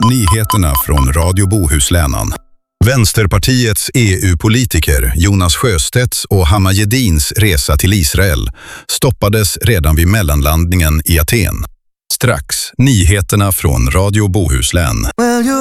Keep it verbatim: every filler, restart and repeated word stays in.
Nyheterna från Radio Bohuslänan. Vänsterpartiets E U-politiker Jonas Sjöstedts och Hamma Jedins resa till Israel stoppades redan vid mellanlandningen i Aten. Strax, nyheterna från Radio Bohuslän.